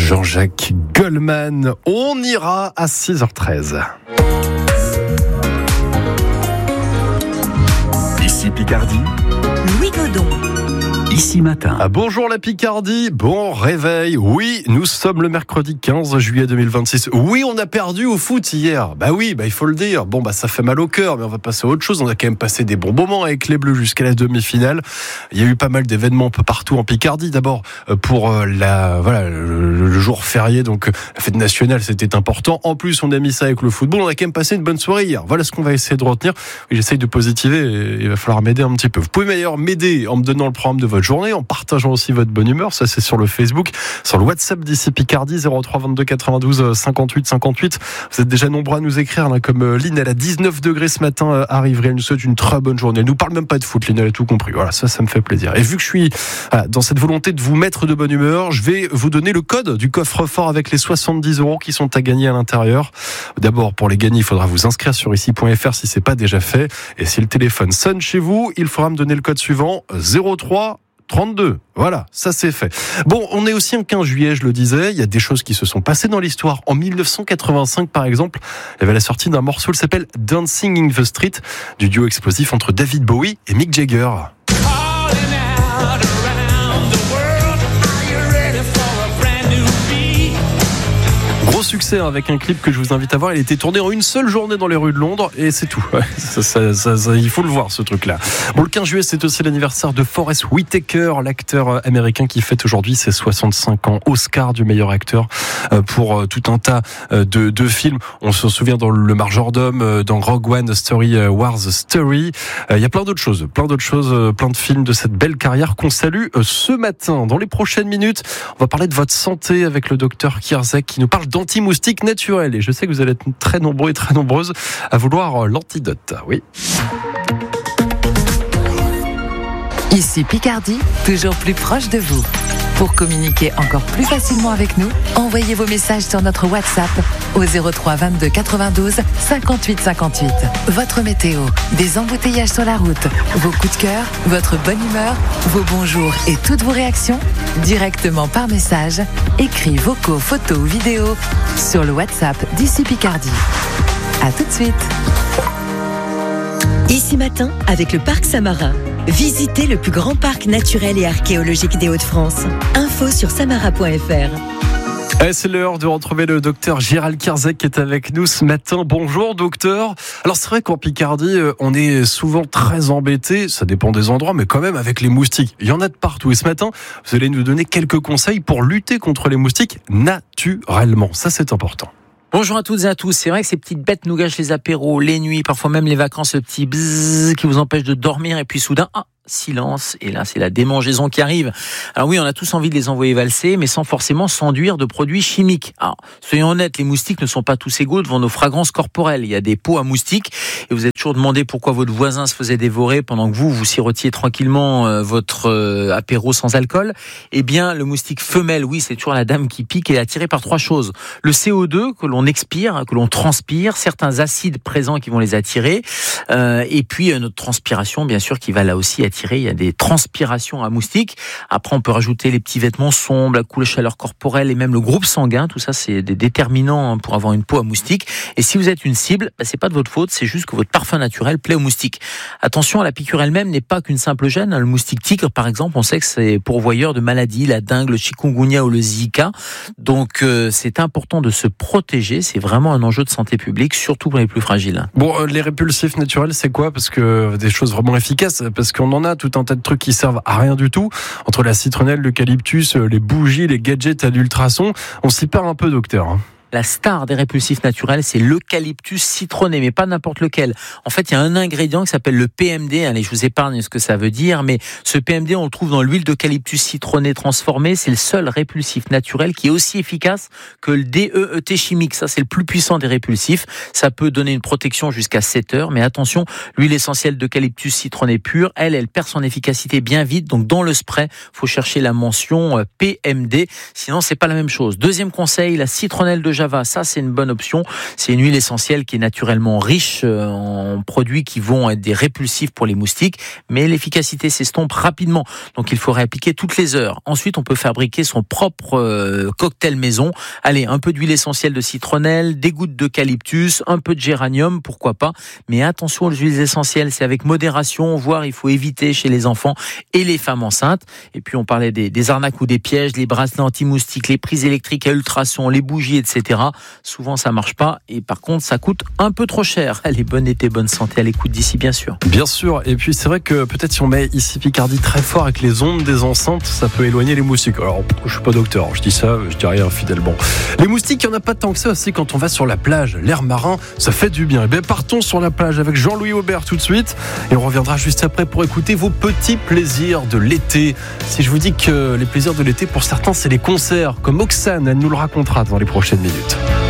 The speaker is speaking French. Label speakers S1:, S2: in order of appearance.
S1: Jean-Jacques Goldman. On ira à 6h13.
S2: Ici Picardie,
S3: Louis Godon.
S2: Ici Matin.
S1: Bonjour la Picardie, bon réveil. Oui, nous sommes le mercredi 15 juillet 2026. Oui, on a perdu au foot hier. Il faut le dire. Ça fait mal au cœur, mais on va passer à autre chose. On a quand même passé des bons moments avec les Bleus jusqu'à la demi-finale. Il y a eu pas mal d'événements un peu partout en Picardie. D'abord, pour le jour férié, donc la fête nationale, c'était important. En plus, on a mis ça avec le football. On a quand même passé une bonne soirée hier. Voilà ce qu'on va essayer de retenir. J'essaye de positiver et il va falloir m'aider un petit peu. Vous pouvez d'ailleurs m'aider en me donnant le programme de votre journée, en partageant aussi votre bonne humeur. Ça, c'est sur le Facebook, sur le WhatsApp d'ici Picardie, 03 22 92 58 58. Vous êtes déjà nombreux à nous écrire, là, comme Lynn, elle a 19 degrés ce matin, arriverait. Elle nous souhaite une très bonne journée. Elle nous parle même pas de foot, Lynn, elle a tout compris. Voilà, ça me fait plaisir. Et vu que je suis dans cette volonté de vous mettre de bonne humeur, je vais vous donner le code du coffre-fort avec les 70 € qui sont à gagner à l'intérieur. D'abord, pour les gagner, il faudra vous inscrire sur ici.fr si c'est pas déjà fait. Et si le téléphone sonne chez vous, il faudra me donner le code suivant, 03 32. Voilà, ça c'est fait. On est aussi un 15 juillet, je le disais. Il y a des choses qui se sont passées dans l'histoire. En 1985, par exemple, il y avait la sortie d'un morceau qui s'appelle Dancing in the Street, du duo explosif entre David Bowie et Mick Jagger. Gros succès avec un clip que je vous invite à voir. Il a été tourné en une seule journée dans les rues de Londres et c'est tout. Il faut le voir, ce truc-là. Le 15 juillet, c'est aussi l'anniversaire de Forest Whitaker, l'acteur américain qui fête aujourd'hui ses 65 ans. Oscar du meilleur acteur pour tout un tas de films. On se souvient dans Le Majordome, dans Rogue One, Story Wars Story. Il y a plein d'autres choses, plein de films de cette belle carrière qu'on salue ce matin. Dans les prochaines minutes, on va parler de votre santé avec le docteur Kierzek qui nous parle d'anti-moustique naturel. Et je sais que vous allez être très nombreux et très nombreuses à vouloir l'antidote. Oui.
S3: Ici Picardie, toujours plus proche de vous. Pour communiquer encore plus facilement avec nous, envoyez vos messages sur notre WhatsApp au 03 22 92 58 58. Votre météo, des embouteillages sur la route, vos coups de cœur, votre bonne humeur, vos bonjours et toutes vos réactions, directement par message, écrits, vocaux, photos ou vidéos sur le WhatsApp d'Ici Picardie. À tout de suite.
S4: Ici Matin, avec le Parc Samarin. Visitez le plus grand parc naturel et archéologique des Hauts-de-France. Info sur samara.fr.
S1: C'est l'heure de retrouver le docteur Gérald Kierzek qui est avec nous ce matin. Bonjour docteur. Alors c'est vrai qu'en Picardie, on est souvent très embêté, ça dépend des endroits, mais quand même avec les moustiques. Il y en a de partout. Et ce matin, vous allez nous donner quelques conseils pour lutter contre les moustiques naturellement. Ça, c'est important.
S5: Bonjour à toutes et à tous. C'est vrai que ces petites bêtes nous gâchent les apéros, les nuits, parfois même les vacances, ce petit bzzz qui vous empêche de dormir et puis soudain, silence, et là c'est la démangeaison qui arrive. Alors oui, on a tous envie de les envoyer valser, mais sans forcément s'enduire de produits chimiques. Alors, soyons honnêtes, les moustiques ne sont pas tous égaux devant nos fragrances corporelles. Il y a des pots à moustiques, et vous êtes toujours demandé pourquoi votre voisin se faisait dévorer pendant que vous sirotiez tranquillement votre apéro sans alcool. Eh bien, le moustique femelle, oui, c'est toujours la dame qui pique et est attirée par trois choses. Le CO2 que l'on expire, que l'on transpire, certains acides présents qui vont les attirer, et puis notre transpiration, bien sûr, qui va là aussi attirer. Il y a des transpirations à moustiques. Après, on peut rajouter les petits vêtements sombres, la couleur chaleur corporelle et même le groupe sanguin. Tout ça, c'est des déterminants pour avoir une peau à moustiques. Et si vous êtes une cible, c'est pas de votre faute, c'est juste que votre parfum naturel plaît aux moustiques. Attention, la piqûre elle-même n'est pas qu'une simple gêne. Le moustique tigre, par exemple, on sait que c'est pourvoyeur de maladies, la dengue, le chikungunya ou le Zika. Donc, c'est important de se protéger. C'est vraiment un enjeu de santé publique, surtout pour les plus fragiles.
S1: Les répulsifs naturels, c'est quoi ? Parce que des choses vraiment efficaces, parce qu'on en a tout un tas de trucs qui servent à rien du tout. Entre la citronnelle, l'eucalyptus, les bougies, les gadgets à l'ultrason, on s'y perd un peu, docteur.
S5: La star des répulsifs naturels, c'est l'eucalyptus citronné, mais pas n'importe lequel. En fait, il y a un ingrédient qui s'appelle le PMD. Allez, je vous épargne ce que ça veut dire, mais ce PMD, on le trouve dans l'huile d'eucalyptus citronné transformée. C'est le seul répulsif naturel qui est aussi efficace que le DEET chimique. Ça, c'est le plus puissant des répulsifs. Ça peut donner une protection jusqu'à 7 heures, mais attention, l'huile essentielle d'eucalyptus citronné pure, elle perd son efficacité bien vite. Donc, dans le spray, faut chercher la mention PMD. Sinon, c'est pas la même chose. Deuxième conseil, la citronnelle de Java, ça c'est une bonne option. C'est une huile essentielle qui est naturellement riche en produits qui vont être des répulsifs pour les moustiques, mais l'efficacité s'estompe rapidement. Donc il faut réappliquer toutes les heures. Ensuite, on peut fabriquer son propre cocktail maison. Allez, un peu d'huile essentielle de citronnelle, des gouttes d'eucalyptus, un peu de géranium, pourquoi pas. Mais attention aux huiles essentielles, c'est avec modération, voire il faut éviter chez les enfants et les femmes enceintes. Et puis on parlait des arnaques ou des pièges, les bracelets anti-moustiques, les prises électriques à ultrasons, les bougies, etc. Souvent ça marche pas et par contre ça coûte un peu trop cher. Allez, bon été, bonne santé à l'écoute d'ici bien sûr.
S1: Bien sûr, et puis c'est vrai que peut-être si on met ici Picardie très fort avec les ondes des enceintes, ça peut éloigner les moustiques. Alors je suis pas docteur, je dis ça, je dis rien fidèlement. Les moustiques, il n'y en a pas tant que ça aussi quand on va sur la plage. L'air marin, ça fait du bien. Et bien partons sur la plage avec Jean-Louis Aubert tout de suite et on reviendra juste après pour écouter vos petits plaisirs de l'été. Si je vous dis que les plaisirs de l'été pour certains c'est les concerts, comme Oxane, elle nous le racontera dans les prochaines minutes.